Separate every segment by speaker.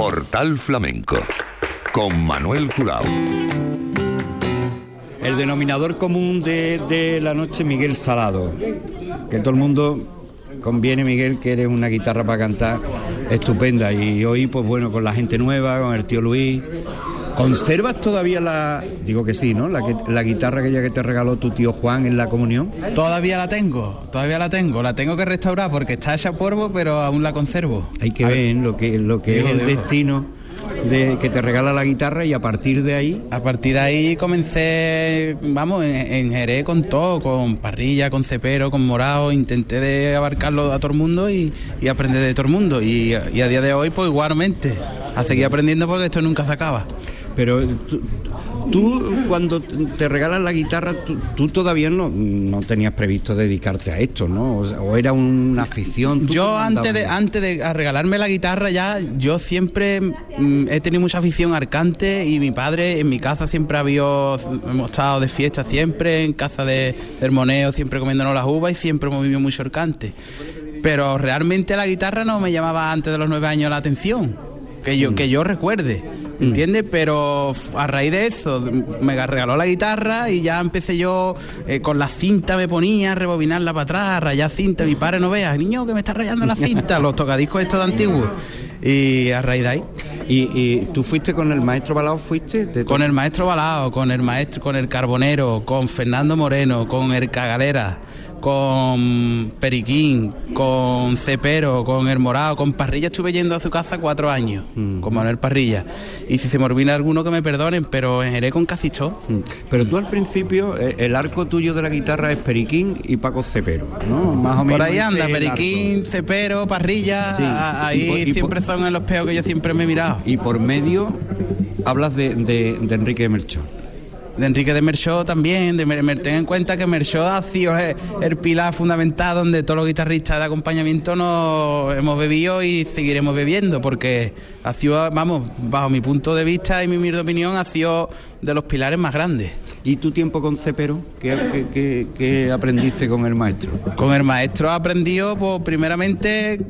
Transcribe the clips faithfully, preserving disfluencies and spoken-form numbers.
Speaker 1: Portal Flamenco con Manuel Curao.
Speaker 2: El denominador común de, de la noche, Miguel Salado. Que todo el mundo conviene, Miguel, que eres una guitarra para cantar estupenda. Y hoy, pues bueno, con la gente nueva, con el tío Luis. ¿Conservas todavía la, digo que sí, ¿no? La, que, la guitarra aquella que te regaló tu tío Juan en la comunión.
Speaker 3: Todavía la tengo, todavía la tengo. La tengo que restaurar porque está hecha polvo, pero aún la conservo.
Speaker 2: Hay que ver lo que, lo que
Speaker 3: digo,
Speaker 2: es el
Speaker 3: digo.
Speaker 2: destino de que te regala la guitarra, y a partir de ahí...
Speaker 3: A partir de ahí comencé, vamos, en, en Jerez con todo, con parrilla, con cepero, con morao. Intenté de abarcarlo a todo el mundo y, y aprender de todo el mundo. Y, y a día de hoy, pues igualmente, a seguir aprendiendo porque esto nunca se acaba.
Speaker 2: Pero tú, tú cuando te regalan la guitarra, tú, tú todavía no, no tenías previsto dedicarte a esto, ¿no? O, sea, o era una afición.
Speaker 3: Yo antes de antes de regalarme la guitarra ya, yo siempre mm, he tenido mucha afición al cante, y mi padre en mi casa siempre había, hemos estado de fiesta siempre, en casa de, del moneo, siempre comiéndonos las uvas, y siempre hemos vivido mucho el cante. Pero realmente la guitarra no me llamaba antes de los nueve años la atención, que yo, mm. que yo recuerde. ¿Entiendes? Pero a raíz de eso me regaló la guitarra y ya empecé yo eh, con la cinta, me ponía a rebobinarla para atrás, rayar cinta. Mi padre no vea, niño, que me está rayando la cinta, los tocadiscos estos de antiguos. Y a raíz de ahí.
Speaker 2: ¿Y, y tú fuiste con el maestro Balao? ¿Fuiste? De
Speaker 3: con el maestro Balao, con el maestro, con el Carbonero, con Fernando Moreno, con el Cagalera, con Periquín, con Cepero, con el Morao, con Parrilla. Estuve yendo a su casa cuatro años, mm. con Manuel Parrilla. Y si se me olvida alguno, que me perdonen, pero en Jerez con casi todo.
Speaker 2: Mm. Pero tú al principio, el arco tuyo de la guitarra es Periquín y Paco Cepero, ¿no? Más o menos.
Speaker 3: Por ahí anda, Periquín, Cepero, Parrilla, sí. a, ahí y por, y siempre por, son en los peos que yo siempre me he mirado.
Speaker 2: Y por medio hablas de, de, de Enrique de Merchó.
Speaker 3: De Enrique de Merchó también, de Mer, ten en cuenta que Merchó ha sido el, el pilar fundamental donde todos los guitarristas de acompañamiento nos hemos bebido y seguiremos bebiendo, porque ha sido, vamos, bajo mi punto de vista y mi humilde opinión, ha sido de los pilares más grandes.
Speaker 2: ¿Y tu tiempo con Cepero? ¿Qué, qué, qué, qué aprendiste con el maestro?
Speaker 3: Con el maestro he aprendido, pues, primeramente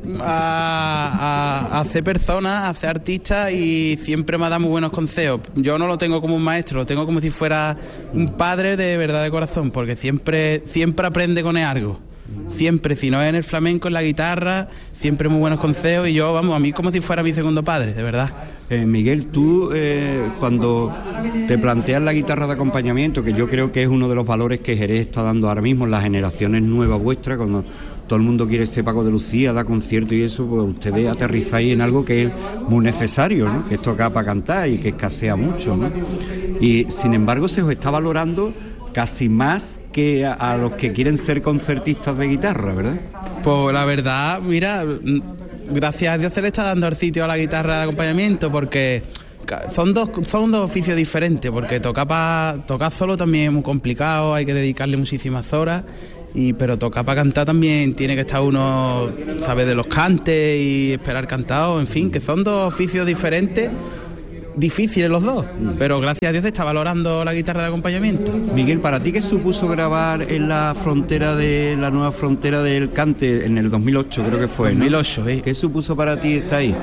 Speaker 3: a, a, a hacer personas, a hacer artistas, y siempre me ha dado muy buenos consejos. Yo no lo tengo como un maestro, lo tengo como si fuera un padre de verdad, de corazón, porque siempre, siempre aprende con él algo. Siempre, si no es en el flamenco, en la guitarra, siempre muy buenos consejos, y yo, vamos, a mí como si fuera mi segundo padre, de verdad.
Speaker 2: Eh, Miguel, tú eh, cuando te planteas la guitarra de acompañamiento, que yo creo que es uno de los valores que Jerez está dando ahora mismo en las generaciones nuevas vuestras, cuando todo el mundo quiere ser Paco de Lucía, da conciertos y eso, pues ustedes aterrizáis en algo que es muy necesario, ¿no? Que es tocar para cantar y que escasea mucho, ¿no? Y sin embargo se os está valorando casi más que a, a los que quieren ser concertistas de guitarra, ¿verdad?
Speaker 3: Pues la verdad, mira, gracias a Dios se le está dando el sitio a la guitarra de acompañamiento, porque son dos son dos oficios diferentes, porque tocar para tocar solo también es muy complicado, hay que dedicarle muchísimas horas, y pero tocar para cantar también tiene que estar uno, sabe, de los cantes y esperar cantado, en fin, que son dos oficios diferentes, difíciles los dos, pero gracias a Dios se está valorando la guitarra de acompañamiento.
Speaker 2: Miguel, ¿para ti qué supuso grabar en la frontera de la nueva frontera del cante en el dos mil ocho, creo que fue, ¿no?
Speaker 3: dos mil ocho, sí.
Speaker 2: ¿Qué supuso para ti estar ahí?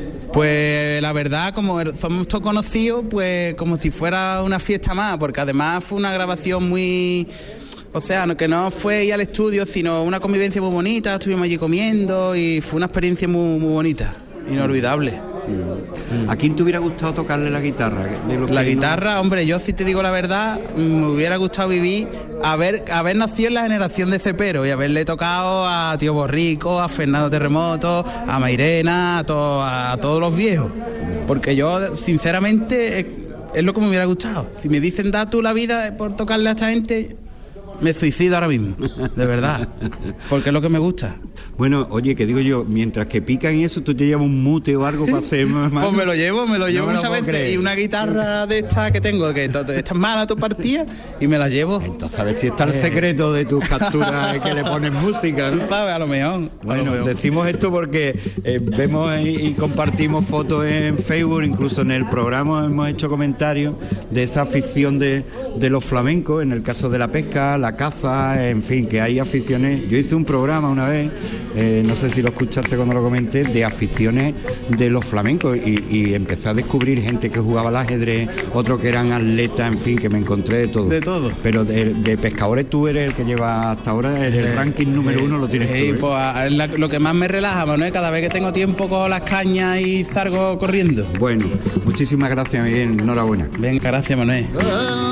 Speaker 3: Pues la verdad, como somos todos conocidos, pues como si fuera una fiesta más, porque además fue una grabación muy... O sea, no, que no fue ir al estudio, sino una convivencia muy bonita, estuvimos allí comiendo y fue una experiencia muy, muy bonita, inolvidable.
Speaker 2: ¿A quién te hubiera gustado tocarle la guitarra? De lo
Speaker 3: la
Speaker 2: que
Speaker 3: guitarra,
Speaker 2: no...
Speaker 3: hombre, yo si te digo la verdad, me hubiera gustado vivir, haber, haber nacido en la generación de Cepero y haberle tocado a Tío Borrico, a Fernando Terremoto, a Mairena, a, to, a todos los viejos. Porque yo, sinceramente, es, es lo que me hubiera gustado. Si me dicen, da tú la vida por tocarle a esta gente, me suicido ahora mismo, de verdad, porque es lo que me gusta.
Speaker 2: Bueno, oye, que digo yo, mientras que pican y eso, tú te llevas un mute o algo para hacer más.
Speaker 3: Pues me lo llevo, me lo llevo
Speaker 2: no
Speaker 3: muchas veces, creer. Y una guitarra de esta que tengo, que esta es mala tu partida, y me la llevo.
Speaker 2: Entonces a ver si está el secreto de tus capturas que le pones música, ¿no?
Speaker 3: Tú sabes, a lo mejor.
Speaker 2: Bueno,
Speaker 3: lo mejor.
Speaker 2: Decimos esto porque eh, vemos y, y compartimos fotos en Facebook, incluso en el programa hemos hecho comentarios de esa afición de, de los flamencos, en el caso de la pesca, la la caza, en fin, que hay aficiones. Yo hice un programa una vez, eh, no sé si lo escuchaste cuando lo comenté, de aficiones de los flamencos y, y empecé a descubrir gente que jugaba al ajedrez, otros que eran atletas, en fin, que me encontré de todo.
Speaker 3: De todo.
Speaker 2: Pero de, de pescadores tú eres el que lleva hasta ahora el, el ranking número uno, lo tienes
Speaker 3: Sí,
Speaker 2: tú, ¿eh?
Speaker 3: pues a- la- lo que más me relaja, Manuel, cada vez que tengo tiempo cojo las cañas y salgo corriendo.
Speaker 2: Bueno, muchísimas gracias, Miguel, enhorabuena.
Speaker 3: Venga, gracias, Manuel.